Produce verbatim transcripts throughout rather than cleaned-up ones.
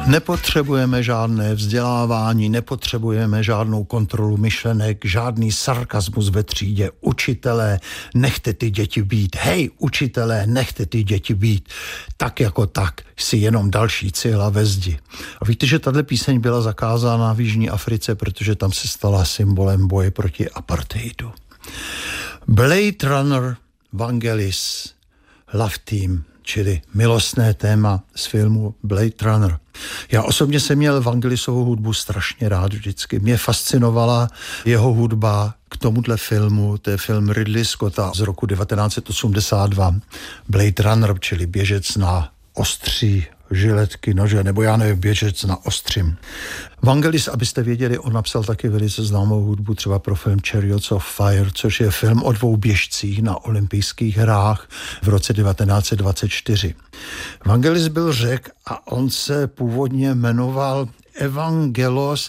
Nepotřebujeme žádné vzdělávání, nepotřebujeme žádnou kontrolu myšlenek, žádný sarkasmus ve třídě. Učitelé, nechte ty děti být. Hej, učitelé, nechte ty děti být. Tak jako tak, jsi jenom další cihla ve zdi. A víte, že tato píseň byla zakázána v Jižní Africe, protože tam se stala symbolem boje proti apartheidu. Blade Runner, Vangelis, Love Team, čili milostné téma z filmu Blade Runner. Já osobně jsem měl Vangelisovou hudbu strašně rád vždycky. Mě fascinovala jeho hudba k tomuhle filmu, to je film Ridley Scotta z roku devatenáct set osmdesát dva. Blade Runner, čili běžec na ostří žiletky, nože, nebo já nevím, běžec na ostřím. Vangelis, abyste věděli, on napsal taky velice známou hudbu třeba pro film Chariots of Fire, což je film o dvou běžcích na olympijských hrách v roce devatenáct set dvacet čtyři. Vangelis byl Řek a on se původně jmenoval Evangelos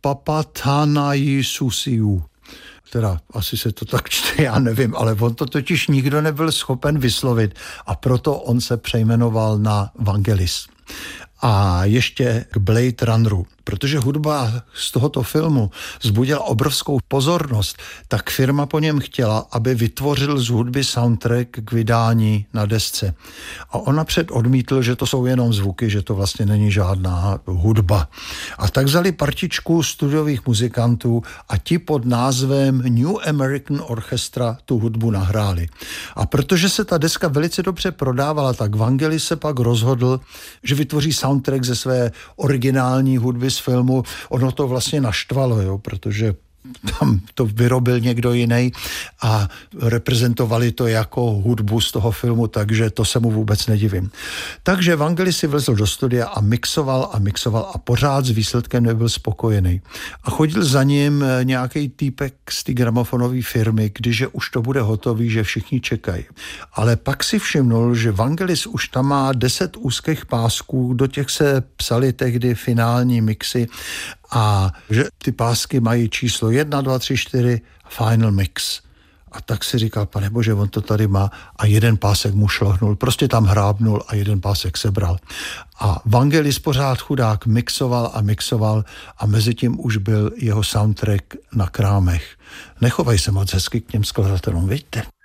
Papathanaïsousiou. Teda asi se to tak čte, já nevím, ale on to totiž nikdo nebyl schopen vyslovit a proto on se přejmenoval na Vangelis. A ještě k Blade Runneru, protože hudba z tohoto filmu vzbudila obrovskou pozornost, tak firma po něm chtěla, aby vytvořil z hudby soundtrack k vydání na desce. A on napřed odmítl, že to jsou jenom zvuky, že to vlastně není žádná hudba. A tak vzali partičku studiových muzikantů a ti pod názvem New American Orchestra tu hudbu nahráli. A protože se ta deska velice dobře prodávala, tak Vangelis se pak rozhodl, že vytvoří soundtrack ze své originální hudby z filmu. Ono to vlastně naštvalo, jo, protože tam to vyrobil někdo jiný a reprezentovali to jako hudbu z toho filmu, takže to se mu vůbec nedivím. Takže Vangelis si vlezl do studia a mixoval a mixoval a pořád s výsledkem nebyl spokojený. A chodil za ním nějaký týpek z té gramofonové firmy, když už to bude hotový, že všichni čekají. Ale pak si všimnul, že Vangelis už tam má deset úzkých pásků, do těch se psali tehdy finální mixy a že ty pásky mají číslo jedna, dva, tři, čtyři, final mix. A tak si říkal, pane bože, on to tady má a jeden pásek mu šlohnul, prostě tam hrábnul a jeden pásek sebral. A Vangelis pořád chudák mixoval a mixoval a mezi tím už byl jeho soundtrack na krámech. Nechovaj se moc hezky k těm skladatelům, vidíte?